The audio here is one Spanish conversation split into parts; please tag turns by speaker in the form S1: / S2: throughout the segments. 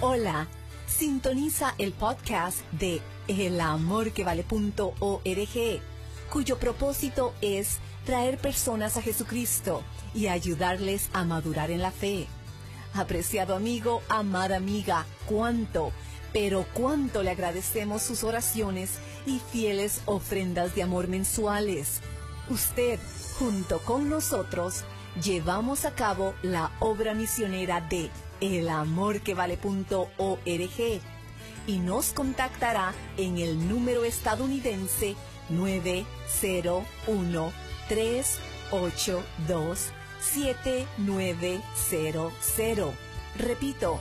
S1: Hola, sintoniza el podcast de elamorquevale.org, cuyo propósito es traer personas a Jesucristo y ayudarles a madurar en la fe. Apreciado amigo, amada amiga, cuánto le agradecemos sus oraciones y fieles ofrendas de amor mensuales. Usted, junto con nosotros, llevamos a cabo la obra misionera de elamorquevale.org y nos contactará en el número estadounidense 901-382-7900. Repito,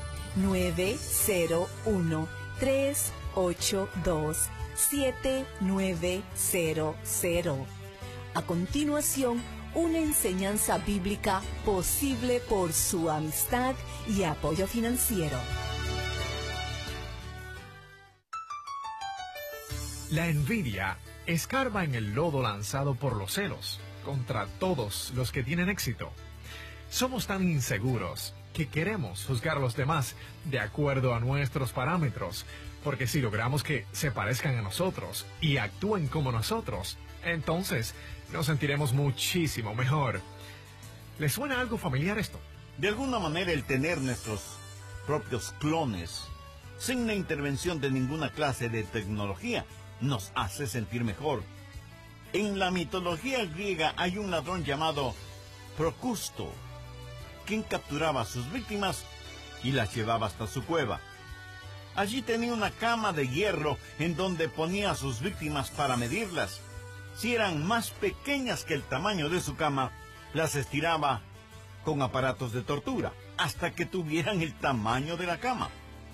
S1: 901-382-7900. A continuación, una enseñanza bíblica posible por su amistad y apoyo financiero.
S2: La envidia escarba en el lodo lanzado por los celos contra todos los que tienen éxito. Somos tan inseguros que queremos juzgar a los demás de acuerdo a nuestros parámetros, porque si logramos que se parezcan a nosotros y actúen como nosotros, entonces nos sentiremos muchísimo mejor. ¿Les suena algo familiar esto?
S3: De alguna manera, el tener nuestros propios clones, sin la intervención de ninguna clase de tecnología, nos hace sentir mejor. En la mitología griega hay un ladrón llamado Procusto, quien capturaba a sus víctimas y las llevaba hasta su cueva. Allí tenía una cama de hierro en donde ponía a sus víctimas para medirlas. Si eran más pequeñas que el tamaño de su cama, las estiraba con aparatos de tortura hasta que tuvieran el tamaño de la cama.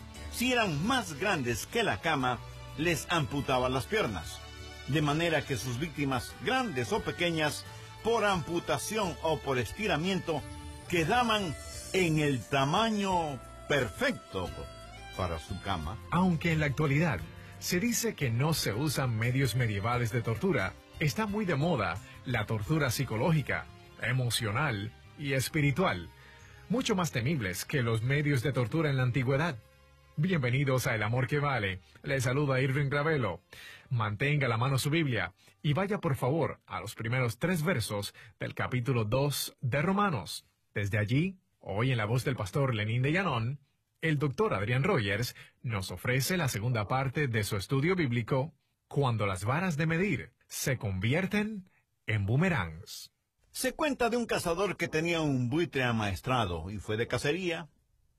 S3: Si eran más grandes que la cama, les amputaba las piernas, de manera que sus víctimas, grandes o pequeñas, por amputación o por estiramiento, quedaban en el tamaño perfecto para su cama.
S2: Aunque en la actualidad se dice que no se usan medios medievales de tortura, está muy de moda la tortura psicológica, emocional y espiritual, mucho más temibles que los medios de tortura en la antigüedad. Bienvenidos a El Amor que Vale. Les saluda Irving Ravelo. Mantenga a la mano su Biblia y vaya por favor a los primeros 3 versos del capítulo 2 de Romanos. Desde allí, hoy en la voz del pastor Lenín de Llanón, el doctor Adrián Rogers nos ofrece la segunda parte de su estudio bíblico, Cuando las varas de medir se convierten en boomerangs.
S3: Se cuenta de un cazador que tenía un buitre amaestrado y fue de cacería.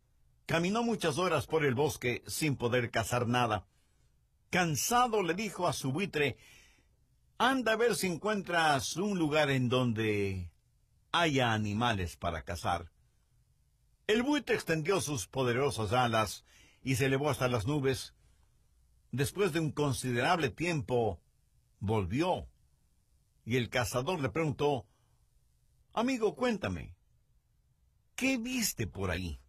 S3: Caminó muchas horas por el bosque sin poder cazar nada. Cansado le dijo a su buitre: anda a ver si encuentras un lugar en donde haya animales para cazar. El buitre extendió sus poderosas alas y se elevó hasta las nubes. Después de un considerable tiempo, volvió, y el cazador le preguntó: amigo, cuéntame, ¿qué viste por ahí?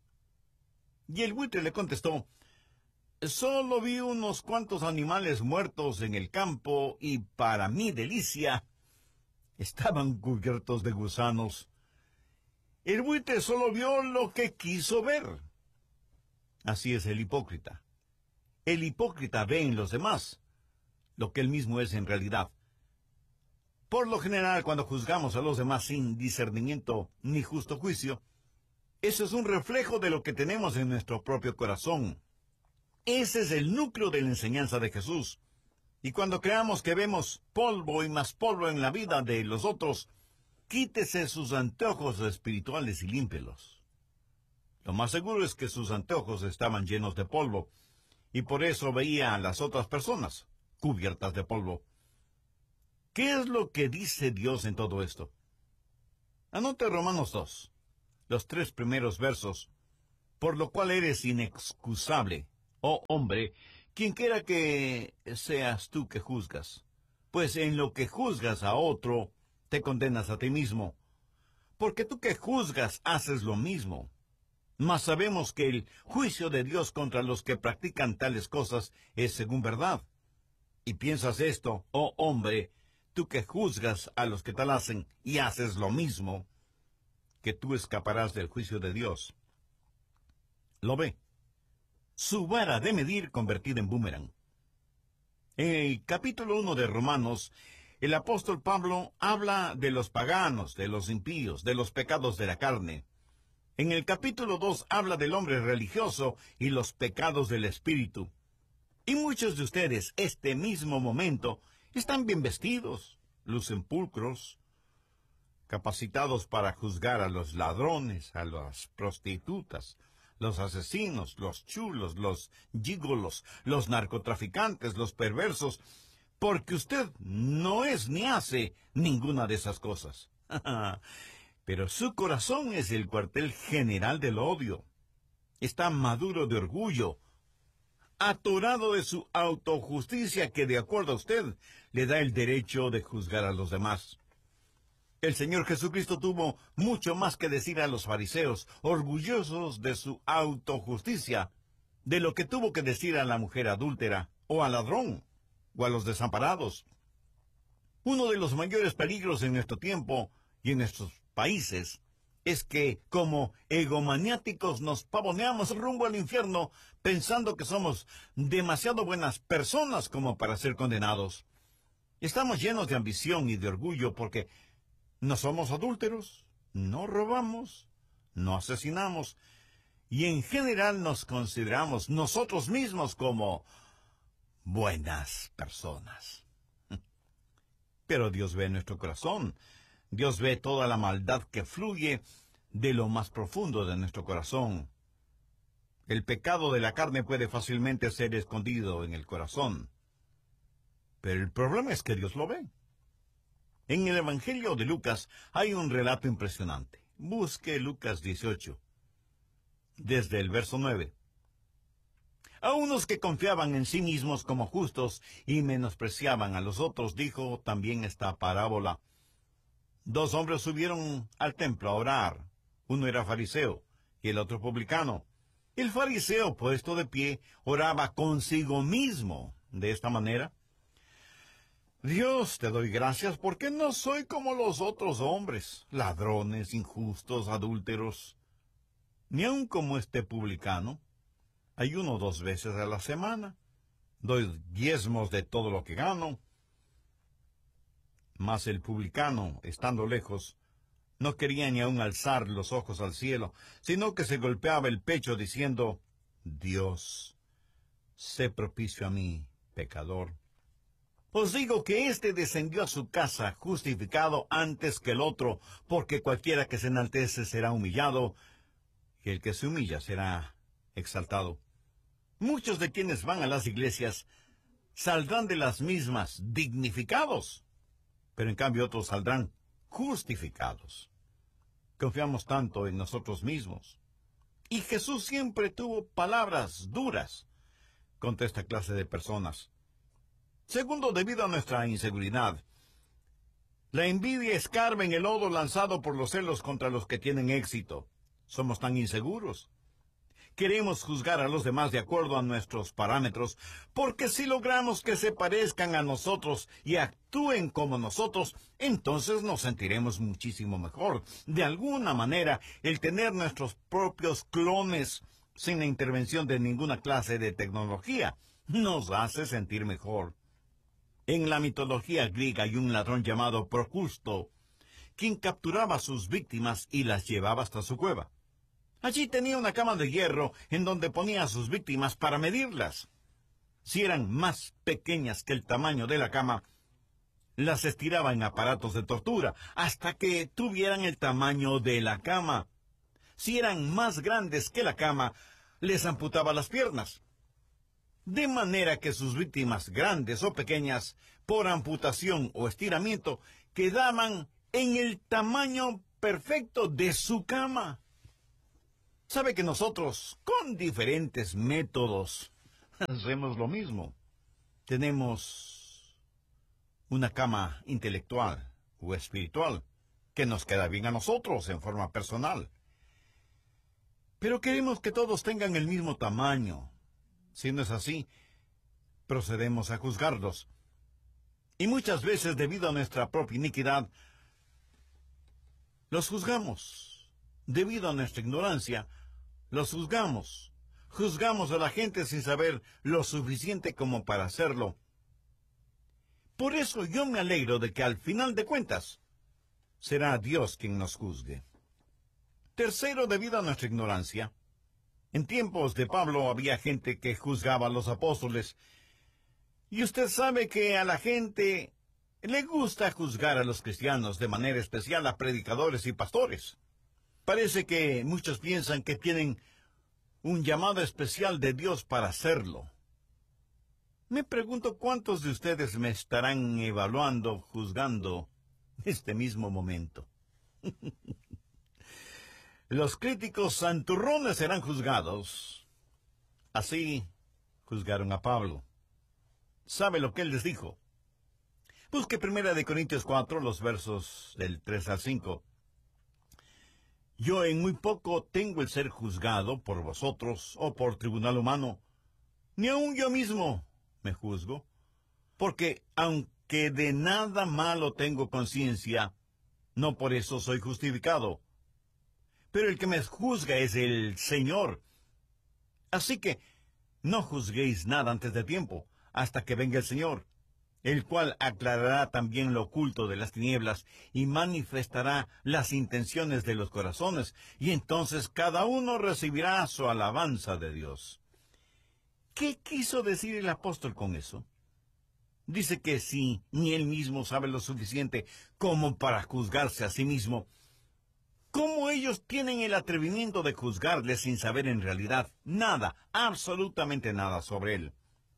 S3: Y el buitre le contestó: solo vi unos cuantos animales muertos en el campo y, para mi delicia, estaban cubiertos de gusanos. El buitre solo vio lo que quiso ver. Así es el hipócrita. El hipócrita ve en los demás lo que él mismo es en realidad. Por lo general, cuando juzgamos a los demás sin discernimiento ni justo juicio, eso es un reflejo de lo que tenemos en nuestro propio corazón. Ese es el núcleo de la enseñanza de Jesús. Y cuando creamos que vemos polvo y más polvo en la vida de los otros, quítese sus anteojos espirituales y límpelos. Lo más seguro es que sus anteojos estaban llenos de polvo, y por eso veía a las otras personas cubiertas de polvo. ¿Qué es lo que dice Dios en todo esto? Anote Romanos 2, los 3 primeros versos. Por lo cual eres inexcusable, oh hombre, quienquiera que seas tú que juzgas. Pues en lo que juzgas a otro, te condenas a ti mismo. Porque tú que juzgas haces lo mismo. Mas sabemos que el juicio de Dios contra los que practican tales cosas es según verdad. Y piensas esto, oh hombre, tú que juzgas a los que tal hacen y haces lo mismo, que tú escaparás del juicio de Dios. ¿Lo ve? su vara de medir convertida en boomerang. En el capítulo 1 de Romanos, el apóstol Pablo habla de los paganos, de los impíos, de los pecados de la carne. En el capítulo 2 habla del hombre religioso y los pecados del espíritu. Y muchos de ustedes, este mismo momento, están bien vestidos, lucen pulcros, capacitados para juzgar a los ladrones, a las prostitutas, los asesinos, los chulos, los gígolos, los narcotraficantes, los perversos, porque usted no es ni hace ninguna de esas cosas. Pero su corazón es el cuartel general del odio. Está maduro de orgullo, atorado de su autojusticia que, de acuerdo a usted, le da el derecho de juzgar a los demás. El Señor Jesucristo tuvo mucho más que decir a los fariseos, orgullosos de su autojusticia, de lo que tuvo que decir a la mujer adúltera, o al ladrón, o a los desamparados. Uno de los mayores peligros en nuestro tiempo y en nuestros países es que, como egomaniáticos, nos pavoneamos rumbo al infierno pensando que somos demasiado buenas personas como para ser condenados. Estamos llenos de ambición y de orgullo porque no somos adúlteros, no robamos, no asesinamos, y en general nos consideramos nosotros mismos como buenas personas. Pero Dios ve nuestro corazón. Dios ve toda la maldad que fluye de lo más profundo de nuestro corazón. El pecado de la carne puede fácilmente ser escondido en el corazón, pero el problema es que Dios lo ve. En el Evangelio de Lucas hay un relato impresionante. Busque Lucas 18, desde el verso 9. A unos que confiaban en sí mismos como justos y menospreciaban a los otros, dijo también esta parábola. 2 hombres subieron al templo a orar. Uno era fariseo y el otro publicano. El fariseo, puesto de pie, oraba consigo mismo de esta manera. Dios, te doy gracias porque no soy como los otros hombres, ladrones, injustos, adúlteros, ni aun como este publicano. Ayuno 2 veces a la semana, doy diezmos de todo lo que gano. Mas el publicano, estando lejos, no quería ni aun alzar los ojos al cielo, sino que se golpeaba el pecho diciendo, Dios, sé propicio a mí, pecador. Os digo que éste descendió a su casa justificado antes que el otro, porque cualquiera que se enaltece será humillado, y el que se humilla será exaltado. Muchos de quienes van a las iglesias saldrán de las mismas dignificados, pero en cambio otros saldrán justificados. Confiamos tanto en nosotros mismos. Y Jesús siempre tuvo palabras duras contra esta clase de personas. Segundo, debido a nuestra inseguridad, la envidia escarba en el lodo lanzado por los celos contra los que tienen éxito. Somos tan inseguros. Queremos juzgar a los demás de acuerdo a nuestros parámetros, porque si logramos que se parezcan a nosotros y actúen como nosotros, entonces nos sentiremos muchísimo mejor. De alguna manera, el tener nuestros propios clones sin la intervención de ninguna clase de tecnología nos hace sentir mejor. En la mitología griega hay un ladrón llamado Procusto, quien capturaba a sus víctimas y las llevaba hasta su cueva. Allí tenía una cama de hierro en donde ponía a sus víctimas para medirlas. Si eran más pequeñas que el tamaño de la cama, las estiraba en aparatos de tortura hasta que tuvieran el tamaño de la cama. Si eran más grandes que la cama, les amputaba las piernas. De manera que sus víctimas, grandes o pequeñas, por amputación o estiramiento, quedaban en el tamaño perfecto de su cama. Sabe que nosotros, con diferentes métodos, hacemos lo mismo. Tenemos una cama intelectual o espiritual que nos queda bien a nosotros en forma personal. Pero queremos que todos tengan el mismo tamaño. Si no es así, procedemos a juzgarlos. Y muchas veces, debido a nuestra propia iniquidad, los juzgamos. Debido a nuestra ignorancia, los juzgamos. juzgamos a la gente sin saber lo suficiente como para hacerlo. Por eso yo me alegro de que al final de cuentas será Dios quien nos juzgue. Tercero, debido a nuestra ignorancia, en tiempos de Pablo había gente que juzgaba a los apóstoles. Y usted sabe que a la gente le gusta juzgar a los cristianos, de manera especial a predicadores y pastores. Parece que muchos piensan que tienen un llamado especial de Dios para hacerlo. Me pregunto cuántos de ustedes me estarán evaluando, juzgando este mismo momento. Los críticos santurrones serán juzgados. Así juzgaron a Pablo. ¿Sabe lo que él les dijo? Busque 1 Corintios 4, los versos del 3 al 5. Yo en muy poco tengo el ser juzgado por vosotros o por tribunal humano. Ni aun yo mismo me juzgo, porque aunque de nada malo tengo conciencia, no por eso soy justificado. Pero el que me juzga es el Señor. Así que no juzguéis nada antes de tiempo, hasta que venga el Señor, el cual aclarará también lo oculto de las tinieblas y manifestará las intenciones de los corazones, y entonces cada uno recibirá su alabanza de Dios. ¿Qué quiso decir el apóstol con eso? Dice que si ni él mismo sabe lo suficiente como para juzgarse a sí mismo, ¿cómo ellos tienen el atrevimiento de juzgarle sin saber en realidad nada, absolutamente nada sobre él?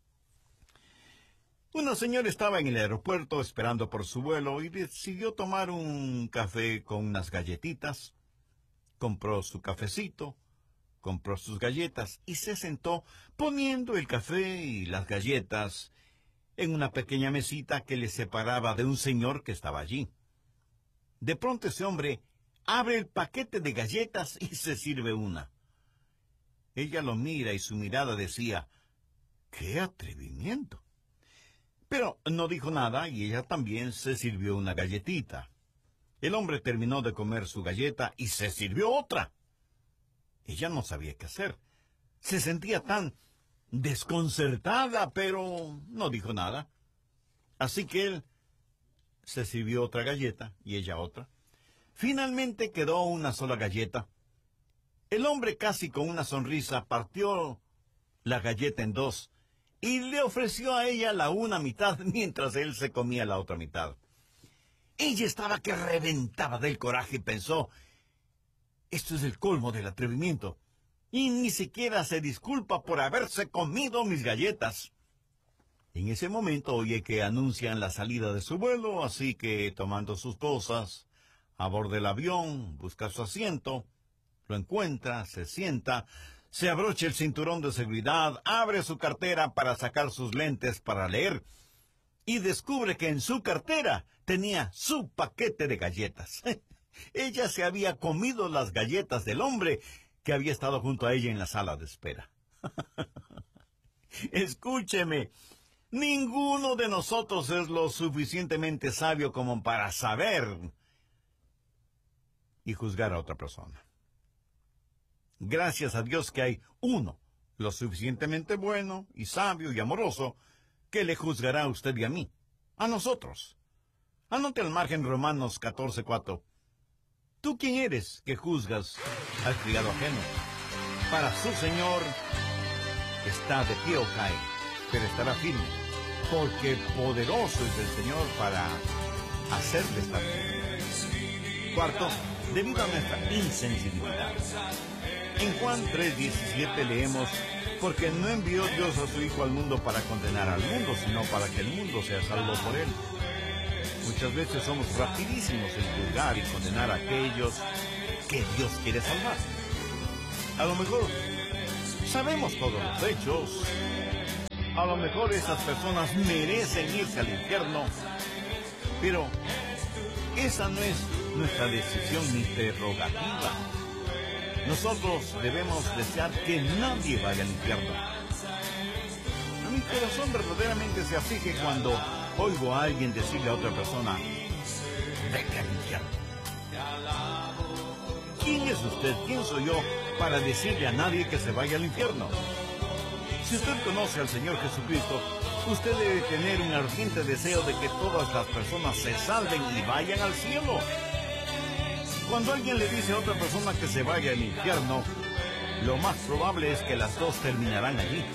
S3: Una señora estaba en el aeropuerto esperando por su vuelo y decidió tomar un café con unas galletitas. Compró su cafecito, compró sus galletas y se sentó poniendo el café y las galletas en una pequeña mesita que le separaba de un señor que estaba allí. De pronto ese hombre abre el paquete de galletas y se sirve una. Ella lo mira y su mirada decía, ¡qué atrevimiento! Pero no dijo nada y ella también se sirvió una galletita. El hombre terminó de comer su galleta y se sirvió otra. Ella no sabía qué hacer. Se sentía tan desconcertada, pero no dijo nada. Así que él se sirvió otra galleta y ella otra. Finalmente quedó una sola galleta. El hombre, casi con una sonrisa, partió la galleta en dos y le ofreció a ella la una mitad mientras él se comía la otra mitad. Ella estaba que reventaba del coraje y pensó, esto es el colmo del atrevimiento, y ni siquiera se disculpa por haberse comido mis galletas. En ese momento oye que anuncian la salida de su vuelo, así que tomando sus cosas, aborda el avión, busca su asiento, lo encuentra, se sienta, se abrocha el cinturón de seguridad, abre su cartera para sacar sus lentes para leer y descubre que en su cartera tenía su paquete de galletas. Ella se había comido las galletas del hombre que había estado junto a ella en la sala de espera. Escúcheme, ninguno de nosotros es lo suficientemente sabio como para saber y juzgar a otra persona. Gracias a Dios que hay uno lo suficientemente bueno y sabio y amoroso que le juzgará a usted y a mí, a nosotros. Anote al margen Romanos 14:4. ¿Tú quién eres que juzgas al criado ajeno? Para su Señor está de pie o cae, pero estará firme, porque poderoso es el Señor para hacerle estar firme. Cuarto, debido a nuestra insensibilidad. En Juan 3:17 leemos, porque no envió Dios a su Hijo al mundo para condenar al mundo, sino para que el mundo sea salvo por él. Muchas veces somos rapidísimos en juzgar y condenar a aquellos que Dios quiere salvar. A lo mejor sabemos todos los hechos. A lo mejor esas personas merecen irse al infierno. Pero esa no es nuestra decisión ni prerrogativa. Nosotros debemos desear que nadie vaya al infierno. Mi corazón verdaderamente se aflige cuando oigo a alguien decirle a otra persona, vete al infierno. ¿Quién es usted? ¿Quién soy yo para decirle a nadie que se vaya al infierno? Si usted conoce al Señor Jesucristo, usted debe tener un ardiente deseo de que todas las personas se salven y vayan al cielo. Cuando alguien le dice a otra persona que se vaya al infierno, lo más probable es que las dos terminarán allí.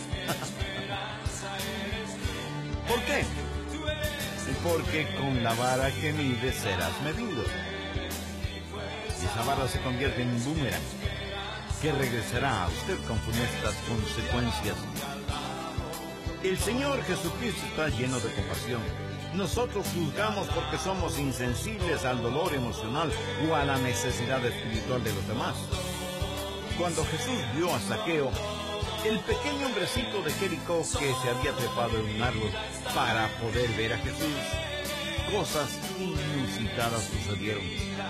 S3: ¿Por qué? Porque con la vara que mides serás medido. Esa vara se convierte en un boomerang que regresará a usted con funestas consecuencias. El Señor Jesucristo está lleno de compasión. Nosotros juzgamos porque somos insensibles al dolor emocional o a la necesidad espiritual de los demás. Cuando Jesús vio a Zaqueo, el pequeño hombrecito de Jericó que se había trepado en un árbol para poder ver a Jesús, cosas inusitadas sucedieron.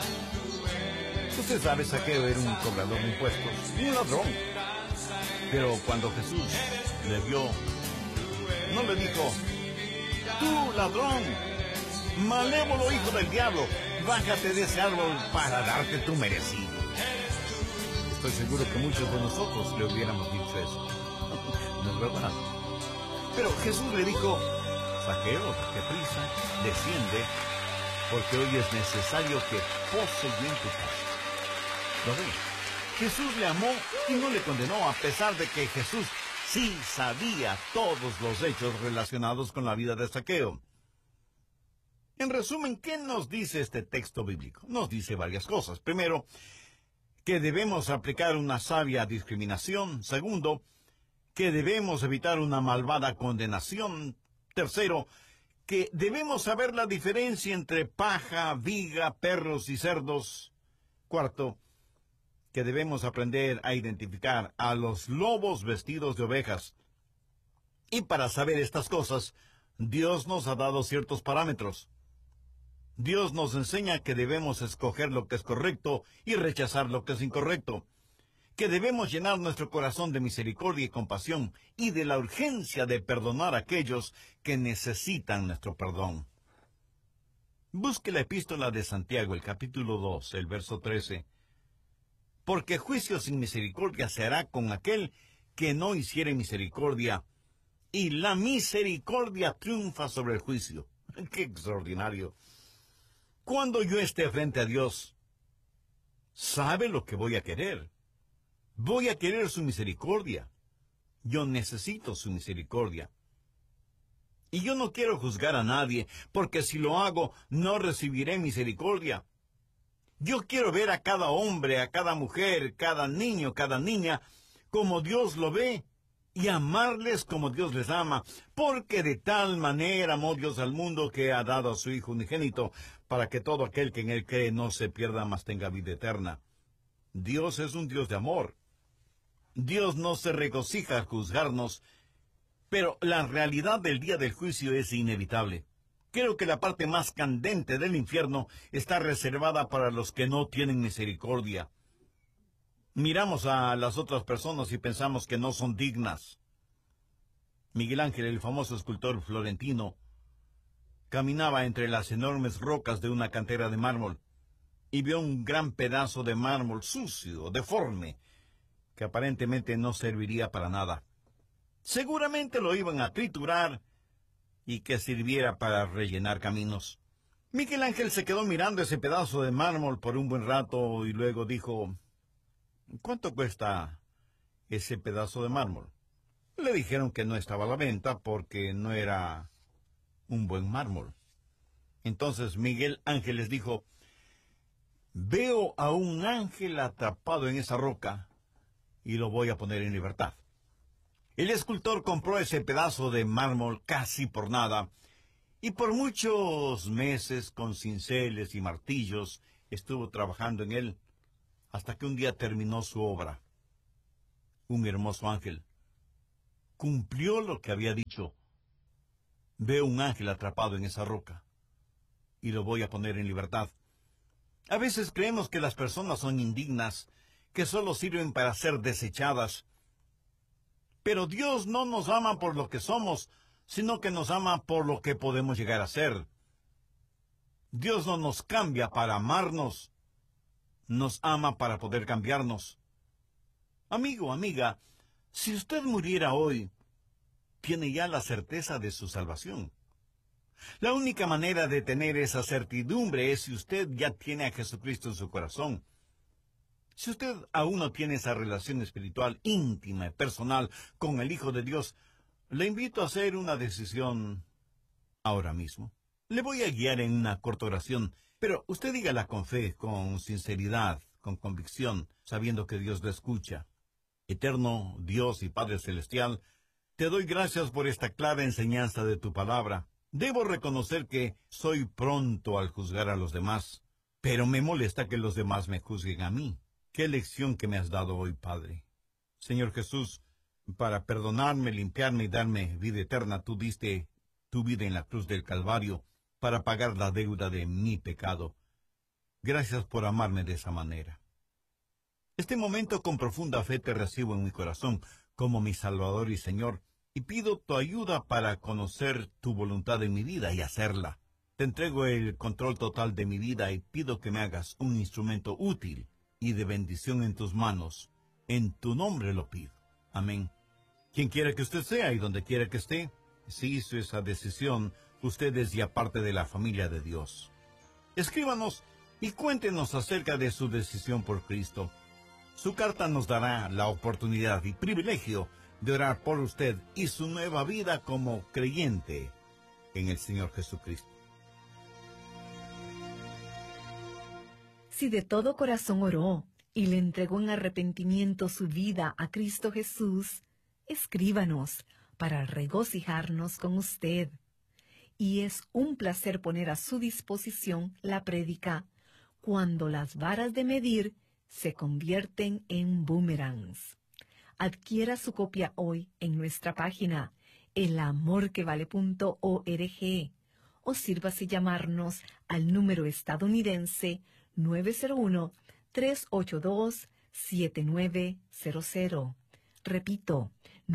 S3: Usted sabe, Zaqueo era un cobrador de impuestos, un ladrón. Pero cuando Jesús le vio, no le dijo: tú, ladrón, malévolo hijo del diablo, bájate de ese árbol para darte tu merecido. Estoy seguro que muchos de nosotros le hubiéramos dicho eso. ¿No es verdad? Pero Jesús le dijo: Zaqueo, date prisa, desciende, porque hoy es necesario que pose yo en tu casa. ¿Lo ve? Jesús le amó y no le condenó, a pesar de que Jesús sí sabía todos los hechos relacionados con la vida de Zaqueo. En resumen, ¿qué nos dice este texto bíblico? Nos dice varias cosas. Primero, que debemos aplicar una sabia discriminación. Segundo, que debemos evitar una malvada condenación. Tercero, que debemos saber la diferencia entre paja, viga, perros y cerdos. Cuarto, que debemos aprender a identificar a los lobos vestidos de ovejas. Y para saber estas cosas, Dios nos ha dado ciertos parámetros. Dios nos enseña que debemos escoger lo que es correcto y rechazar lo que es incorrecto. Que debemos llenar nuestro corazón de misericordia y compasión y de la urgencia de perdonar a aquellos que necesitan nuestro perdón. Busque la epístola de Santiago, el capítulo 2, el verso 13. Porque juicio sin misericordia se hará con aquel que no hiciere misericordia, y la misericordia triunfa sobre el juicio. ¡Qué extraordinario! Cuando yo esté frente a Dios, ¿sabe lo que voy a querer? Voy a querer su misericordia. Yo necesito su misericordia. Y yo no quiero juzgar a nadie, porque si lo hago, no recibiré misericordia. Yo quiero ver a cada hombre, a cada mujer, cada niño, cada niña, como Dios lo ve, y amarles como Dios les ama, porque de tal manera amó Dios al mundo que ha dado a su Hijo unigénito, para que todo aquel que en él cree no se pierda, mas tenga vida eterna. Dios es un Dios de amor. Dios no se regocija al juzgarnos, pero la realidad del día del juicio es inevitable. Creo que la parte más candente del infierno está reservada para los que no tienen misericordia. Miramos a las otras personas y pensamos que no son dignas. Miguel Ángel, el famoso escultor florentino, caminaba entre las enormes rocas de una cantera de mármol y vio un gran pedazo de mármol sucio, deforme, que aparentemente no serviría para nada. Seguramente lo iban a triturar y que sirviera para rellenar caminos. Miguel Ángel se quedó mirando ese pedazo de mármol por un buen rato y luego dijo: ¿cuánto cuesta ese pedazo de mármol? Le dijeron que no estaba a la venta porque no era un buen mármol. Entonces Miguel Ángel les dijo: veo a un ángel atrapado en esa roca y lo voy a poner en libertad. El escultor compró ese pedazo de mármol casi por nada, y por muchos meses con cinceles y martillos estuvo trabajando en él, hasta que un día terminó su obra. Un hermoso ángel. Cumplió lo que había dicho. Veo un ángel atrapado en esa roca, y lo voy a poner en libertad. A veces creemos que las personas son indignas, que solo sirven para ser desechadas. Pero Dios no nos ama por lo que somos, sino que nos ama por lo que podemos llegar a ser. Dios no nos cambia para amarnos. nos ama para poder cambiarnos. Amigo, amiga, si usted muriera hoy, tiene ya la certeza de su salvación. La única manera de tener esa certidumbre es si usted ya tiene a Jesucristo en su corazón. Si usted aún no tiene esa relación espiritual íntima y personal con el Hijo de Dios, le invito a hacer una decisión ahora mismo. Le voy a guiar en una corta oración, pero usted dígala con fe, con sinceridad, con convicción, sabiendo que Dios lo escucha. Eterno Dios y Padre Celestial, te doy gracias por esta clara enseñanza de tu palabra. Debo reconocer que soy pronto al juzgar a los demás, pero me molesta que los demás me juzguen a mí. Qué lección que me has dado hoy, Padre. Señor Jesús, para perdonarme, limpiarme y darme vida eterna, tú diste tu vida en la cruz del Calvario para pagar la deuda de mi pecado. Gracias por amarme de esa manera. Este momento con profunda fe te recibo en mi corazón como mi Salvador y Señor, y pido tu ayuda para conocer tu voluntad en mi vida y hacerla. Te entrego el control total de mi vida y pido que me hagas un instrumento útil y de bendición en tus manos. En tu nombre lo pido. Amén. Quien quiera que usted sea y donde quiera que esté, si hizo esa decisión, usted es ya parte de la familia de Dios. Escríbanos y cuéntenos acerca de su decisión por Cristo. Su carta nos dará la oportunidad y privilegio de orar por usted y su nueva vida como creyente en el Señor Jesucristo.
S1: Si de todo corazón oró y le entregó en arrepentimiento su vida a Cristo Jesús, escríbanos para regocijarnos con usted. Y es un placer poner a su disposición la prédica Cuando las varas de medir se convierten en boomerangs. Adquiera su copia hoy en nuestra página elamorquevale.org o sírvase llamarnos al número estadounidense 901-382-7900. Repito,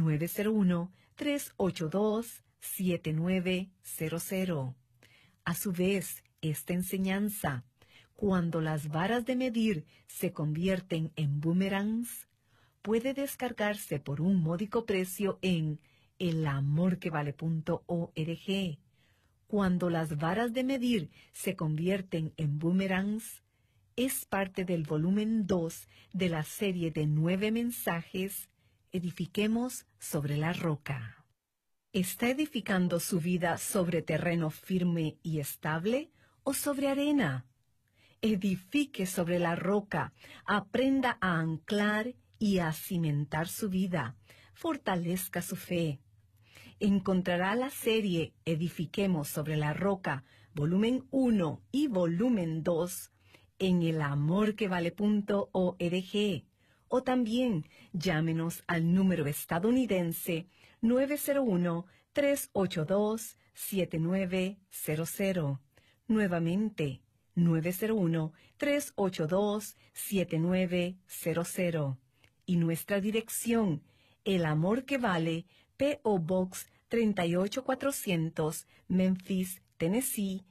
S1: 901-382-7900. A su vez, esta enseñanza, cuando las varas de medir se convierten en boomerangs, puede descargarse por un módico precio en elamorquevale.org. Cuando las varas de medir se convierten en boomerangs, es parte del volumen 2 de la serie de 9 mensajes Edifiquemos sobre la roca. ¿Está edificando su vida sobre terreno firme y estable o sobre arena? Edifique sobre la roca, aprenda a anclar y a cimentar su vida, fortalezca su fe. Encontrará la serie Edifiquemos sobre la roca, volumen 1 y volumen 2, en elamorquevale.org, o también llámenos al número estadounidense 901-382-7900. Nuevamente, 901-382-7900. Y nuestra dirección, El Amor que Vale, P.O. Box 38400, Memphis, Tennessee,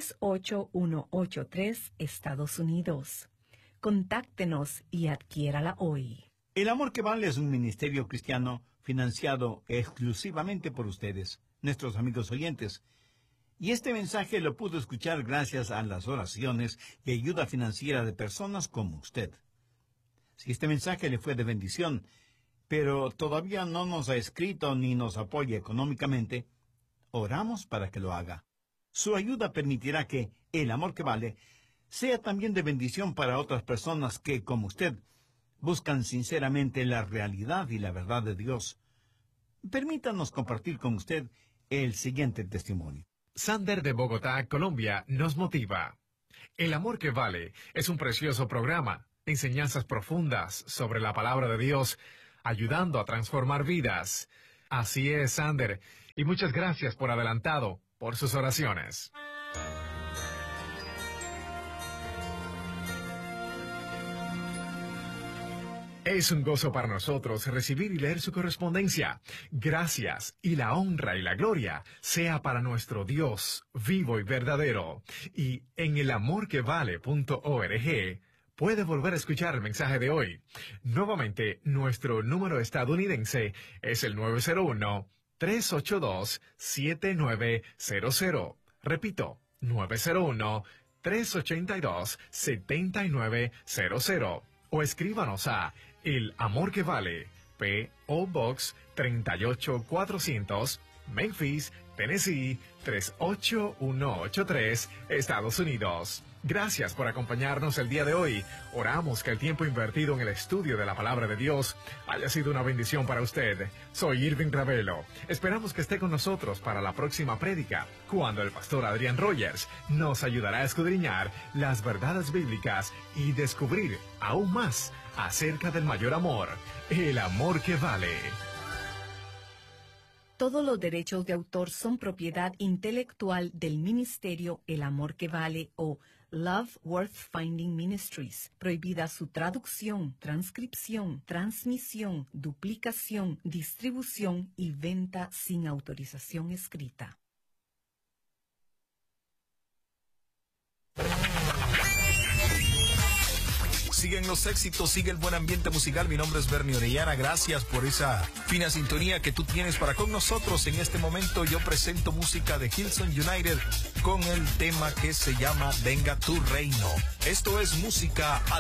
S1: 38183, Estados Unidos. Contáctenos y adquiérala hoy.
S3: El Amor que Vale es un ministerio cristiano financiado exclusivamente por ustedes, nuestros amigos oyentes. Y este mensaje lo pudo escuchar gracias a las oraciones y ayuda financiera de personas como usted. Si este mensaje le fue de bendición, pero todavía no nos ha escrito ni nos apoya económicamente, oramos para que lo haga. Su ayuda permitirá que El Amor que Vale sea también de bendición para otras personas que, como usted, buscan sinceramente la realidad y la verdad de Dios. Permítanos compartir con usted el siguiente testimonio.
S2: Sander de Bogotá, Colombia, nos motiva. El Amor que Vale es un precioso programa, enseñanzas profundas sobre la palabra de Dios, ayudando a transformar vidas. Así es, Sander, y muchas gracias por adelantado, por sus oraciones. Es un gozo para nosotros recibir y leer su correspondencia. Gracias, y la honra y la gloria sea para nuestro Dios vivo y verdadero. Y en elamorquevale.org puede volver a escuchar el mensaje de hoy. Nuevamente, nuestro número estadounidense es el 901-382-7900. Repito, 901-382-7900. O escríbanos a El Amor que Vale, P.O. Box 38400, Memphis, Tennessee 38183, Estados Unidos. Gracias por acompañarnos el día de hoy. Oramos que el tiempo invertido en el estudio de la palabra de Dios haya sido una bendición para usted. Soy Irving Ravelo. Esperamos que esté con nosotros para la próxima prédica, cuando el pastor Adrián Rogers nos ayudará a escudriñar las verdades bíblicas y descubrir aún más acerca del mayor amor, el amor que vale.
S1: Todos los derechos de autor son propiedad intelectual del ministerio El Amor que Vale o Love Worth Finding Ministries. Prohibida su traducción, transcripción, transmisión, duplicación, distribución y venta sin autorización escrita.
S4: Siguen los éxitos, sigue el buen ambiente musical. Mi nombre es Bernie Orellana. Gracias por esa fina sintonía que tú tienes para con nosotros. En este momento yo presento música de Hillsong United con el tema que se llama Venga tu Reino. Esto es música